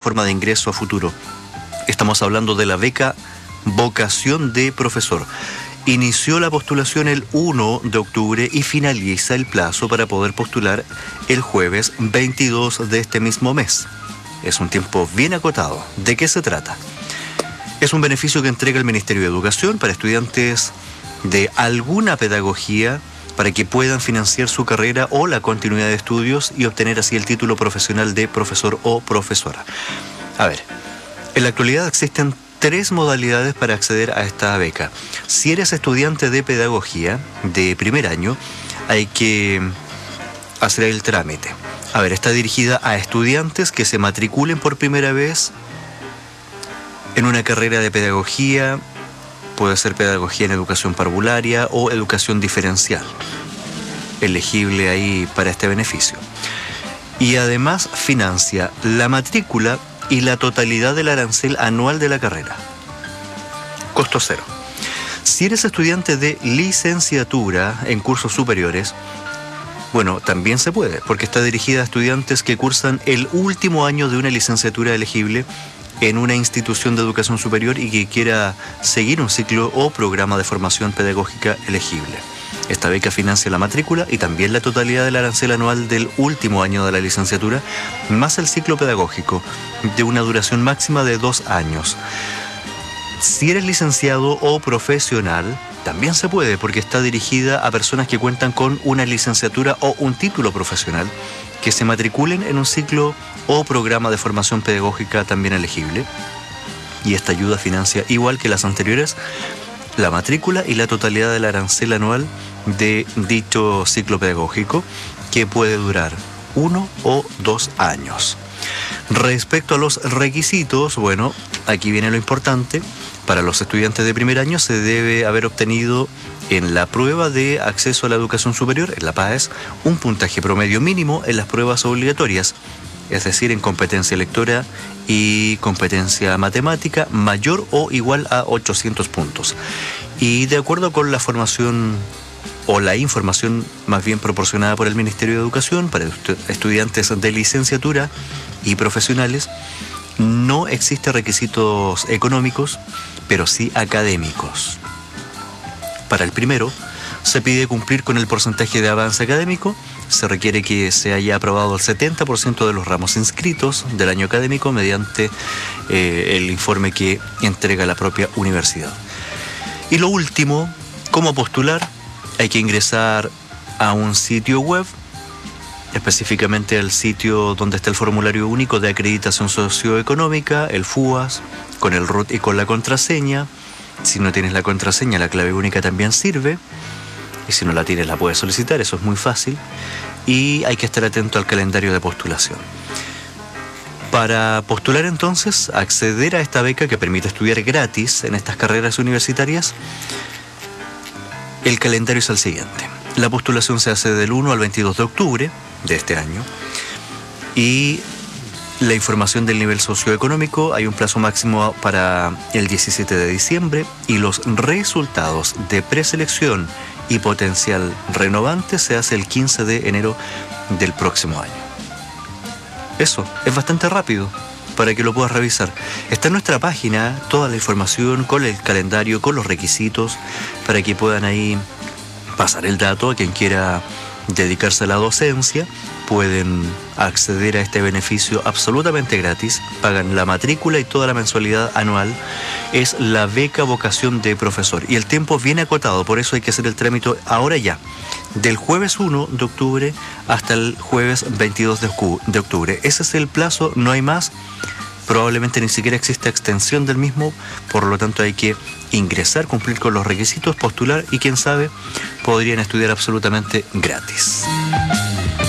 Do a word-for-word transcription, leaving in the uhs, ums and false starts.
forma de ingreso a futuro. Estamos hablando de la beca Vocación de Profesor. Inició la postulación el uno de octubre y finaliza el plazo para poder postular el jueves veintidós de este mismo mes. Es un tiempo bien acotado. ¿De qué se trata? Es un beneficio que entrega el Ministerio de Educación para estudiantes de alguna pedagogía para que puedan financiar su carrera o la continuidad de estudios y obtener así el título profesional de profesor o profesora. A ver, en la actualidad existen tres modalidades para acceder a esta beca. Si eres estudiante de pedagogía de primer año, hay que hacer el trámite. A ver, está dirigida a estudiantes que se matriculen por primera vez en una carrera de pedagogía. Puede ser pedagogía en educación parvularia o educación diferencial, elegible ahí para este beneficio. Y además financia la matrícula y la totalidad del arancel anual de la carrera. Costo cero. Si eres estudiante de licenciatura en cursos superiores, bueno, también se puede, porque está dirigida a estudiantes que cursan el último año de una licenciatura elegible en una institución de educación superior y que quiera seguir un ciclo o programa de formación pedagógica elegible. Esta beca financia la matrícula y también la totalidad del arancel anual del último año de la licenciatura, más el ciclo pedagógico, de una duración máxima de dos años. Si eres licenciado o profesional, también se puede, porque está dirigida a personas que cuentan con una licenciatura o un título profesional, que se matriculen en un ciclo o programa de formación pedagógica también elegible. Y esta ayuda financia, igual que las anteriores, la matrícula y la totalidad del arancel anual de dicho ciclo pedagógico, que puede durar uno o dos años. Respecto a los requisitos, bueno, aquí viene lo importante. Para los estudiantes de primer año se debe haber obtenido en la prueba de acceso a la educación superior, en la PAES, un puntaje promedio mínimo en las pruebas obligatorias, es decir, en competencia lectora y competencia matemática, mayor o igual a ochocientos puntos. Y de acuerdo con la formación o la información más bien proporcionada por el Ministerio de Educación para estu- estudiantes de licenciatura y profesionales, no existen requisitos económicos, pero sí académicos. Para el primero, se pide cumplir con el porcentaje de avance académico. Se requiere que se haya aprobado el setenta por ciento de los ramos inscritos del año académico mediante eh, el informe que entrega la propia universidad. Y lo último, ¿cómo postular? Hay que ingresar a un sitio web, específicamente el sitio donde está el formulario único de acreditación socioeconómica, el FUAS, con el root y con la contraseña. Si no tienes la contraseña, la clave única también sirve. Y si no la tienes, la puedes solicitar, eso es muy fácil. Y hay que estar atento al calendario de postulación. Para postular entonces, acceder a esta beca que permite estudiar gratis en estas carreras universitarias, el calendario es el siguiente. La postulación se hace del uno al veintidós de octubre de este año. Y la información del nivel socioeconómico, hay un plazo máximo para el diecisiete de diciembre y los resultados de preselección y potencial renovante se hace el quince de enero del próximo año. Eso, es bastante rápido para que lo puedas revisar. Está en nuestra página toda la información con el calendario, con los requisitos, para que puedan ahí pasar el dato a quien quiera dedicarse a la docencia. Pueden acceder a este beneficio absolutamente gratis, pagan la matrícula y toda la mensualidad anual. Es la beca Vocación de Profesor y el tiempo viene acotado, por eso hay que hacer el trámite ahora ya, del jueves uno de octubre hasta el jueves veintidós de octubre. Ese es el plazo, no hay más. Probablemente ni siquiera exista extensión del mismo, por lo tanto hay que ingresar, cumplir con los requisitos, postular y quién sabe, podrían estudiar absolutamente gratis.